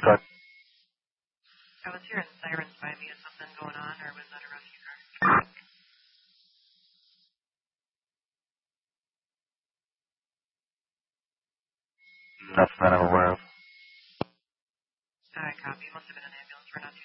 Good. I was hearing sirens by me. Is something going on, or was that a rescue car? Nothing that I'm aware of. Alright, copy. Must have been an ambulance. We're not too